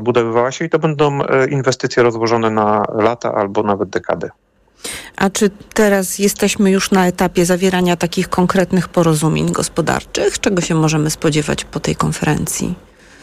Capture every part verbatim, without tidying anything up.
budowywała się i to będą inwestycje rozłożone na lata albo nawet dekady. A czy teraz jesteśmy już na etapie zawierania takich konkretnych porozumień gospodarczych? Czego się możemy spodziewać po tej konferencji?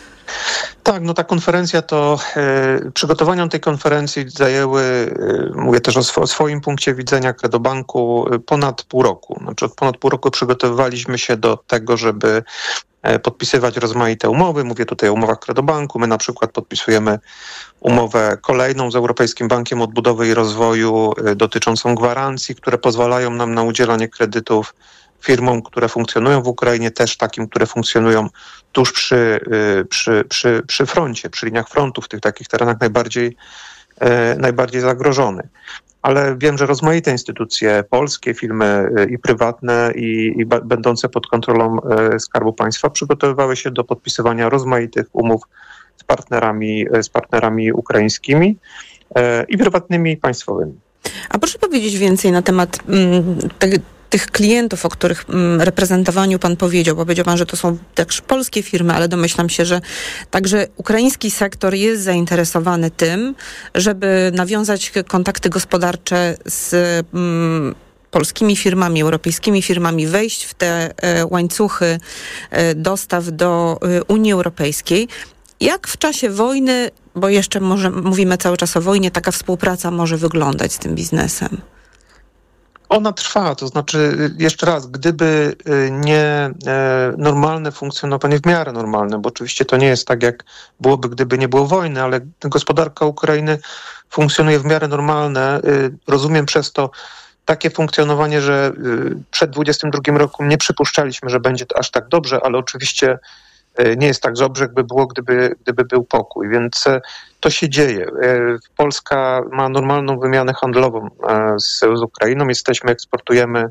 Tak, no ta konferencja to, e, przygotowania tej konferencji zajęły, e, mówię też o, sw- o swoim punkcie widzenia Credobanku, e, ponad pół roku. Znaczy od ponad pół roku przygotowywaliśmy się do tego, żeby e, podpisywać rozmaite umowy. Mówię tutaj o umowach Credobanku. My na przykład podpisujemy umowę kolejną z Europejskim Bankiem Odbudowy i Rozwoju e, dotyczącą gwarancji, które pozwalają nam na udzielanie kredytów firmom, które funkcjonują w Ukrainie, też takim, które funkcjonują tuż przy, przy, przy, przy froncie, przy liniach frontu, w tych takich terenach najbardziej, najbardziej zagrożonych. Ale wiem, że rozmaite instytucje polskie, firmy i prywatne i, i będące pod kontrolą Skarbu Państwa przygotowywały się do podpisywania rozmaitych umów z partnerami, z partnerami ukraińskimi i prywatnymi, i państwowymi. A proszę powiedzieć więcej na temat mm, te, tych klientów, o których mm, reprezentowaniu pan powiedział. Powiedział pan, że to są też polskie firmy, ale domyślam się, że także ukraiński sektor jest zainteresowany tym, żeby nawiązać kontakty gospodarcze z mm, polskimi firmami, europejskimi firmami, wejść w te e, łańcuchy e, dostaw do e, Unii Europejskiej. Jak w czasie wojny, bo jeszcze może mówimy cały czas o wojnie, taka współpraca może wyglądać z tym biznesem? Ona trwa, to znaczy jeszcze raz, gdyby nie normalne funkcjonowanie, w miarę normalne, bo oczywiście to nie jest tak, jak byłoby, gdyby nie było wojny, ale gospodarka Ukrainy funkcjonuje w miarę normalne. Rozumiem przez to takie funkcjonowanie, że przed dwudziestym drugim rokiem nie przypuszczaliśmy, że będzie to aż tak dobrze, ale oczywiście nie jest tak dobrze, jakby było, gdyby, gdyby był pokój, więc to się dzieje. Polska ma normalną wymianę handlową z, z Ukrainą. Jesteśmy, eksportujemy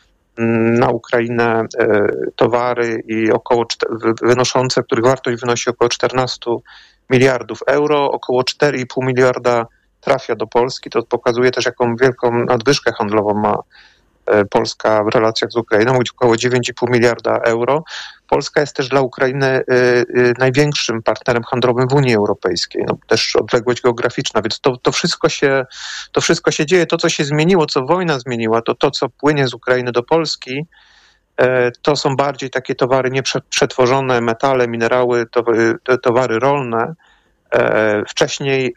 na Ukrainę towary i około wynoszące, których wartość wynosi około czternaście miliardów euro, około cztery i pół miliarda trafia do Polski. To pokazuje też, jaką wielką nadwyżkę handlową ma Polska w relacjach z Ukrainą, mówić około dziewięć i pół miliarda euro. Polska jest też dla Ukrainy y, y, największym partnerem handlowym w Unii Europejskiej. No, też odległość geograficzna, więc to, to, wszystko się, to wszystko się dzieje. To, co się zmieniło, co wojna zmieniła, to to, co płynie z Ukrainy do Polski, y, to są bardziej takie towary nieprzetworzone, metale, minerały, towary, towary rolne. Y, wcześniej y,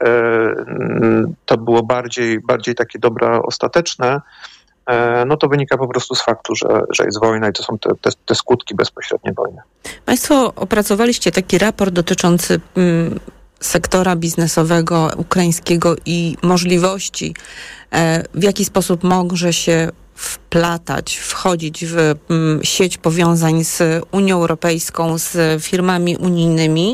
to było bardziej, bardziej takie dobra ostateczne. No to wynika po prostu z faktu, że, że jest wojna i to są te, te, te skutki bezpośrednie wojny. Państwo opracowaliście taki raport dotyczący mm, sektora biznesowego ukraińskiego i możliwości, e, w jaki sposób może się wplatać, wchodzić w mm, sieć powiązań z Unią Europejską, z firmami unijnymi.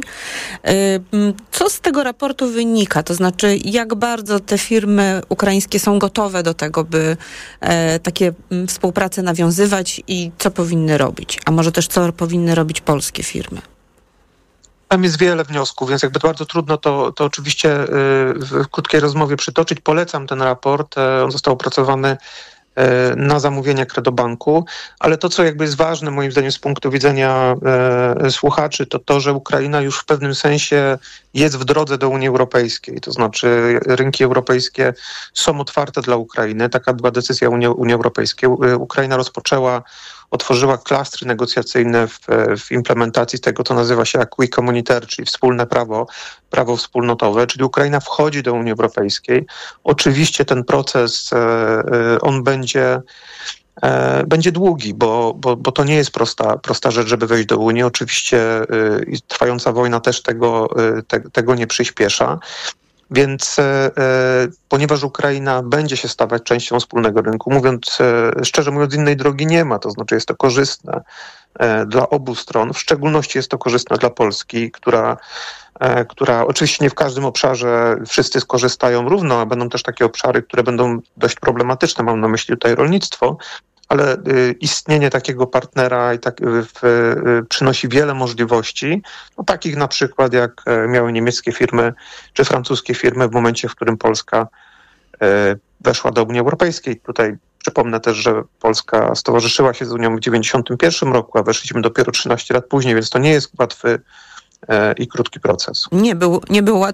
Co z tego raportu wynika? To znaczy, jak bardzo te firmy ukraińskie są gotowe do tego, by e, takie m, współprace nawiązywać i co powinny robić? A może też co powinny robić polskie firmy? Tam jest wiele wniosków, więc jakby bardzo trudno to, to oczywiście w krótkiej rozmowie przytoczyć. Polecam ten raport. On został opracowany na zamówienie Credobanku, ale to, co jakby jest ważne moim zdaniem z punktu widzenia e, słuchaczy, to to, że Ukraina już w pewnym sensie jest w drodze do Unii Europejskiej, to znaczy rynki europejskie są otwarte dla Ukrainy. Taka była decyzja Unii, Unii Europejskiej. Ukraina rozpoczęła, otworzyła klastry negocjacyjne w, w implementacji tego, co nazywa się acquis communautaire, czyli wspólne prawo, prawo wspólnotowe, czyli Ukraina wchodzi do Unii Europejskiej. Oczywiście ten proces, e, on będzie będzie długi, bo, bo, bo to nie jest prosta, prosta rzecz, żeby wejść do Unii. Oczywiście y, trwająca wojna też tego, y, te, tego nie przyspiesza. Więc e, ponieważ Ukraina będzie się stawać częścią wspólnego rynku, mówiąc e, szczerze mówiąc, innej drogi nie ma, to znaczy jest to korzystne e, dla obu stron, w szczególności jest to korzystne dla Polski, która, e, która oczywiście nie w każdym obszarze wszyscy skorzystają równo, a będą też takie obszary, które będą dość problematyczne, mam na myśli tutaj rolnictwo, ale y, istnienie takiego partnera i tak, y, y, przynosi wiele możliwości, no, takich na przykład jak y, miały niemieckie firmy czy francuskie firmy w momencie, w którym Polska y, weszła do Unii Europejskiej. Tutaj przypomnę też, że Polska stowarzyszyła się z Unią w dziewięćdziesiątym pierwszym roku, a weszliśmy dopiero trzynaście lat później, więc to nie jest łatwy, i krótki proces. Nie był, nie było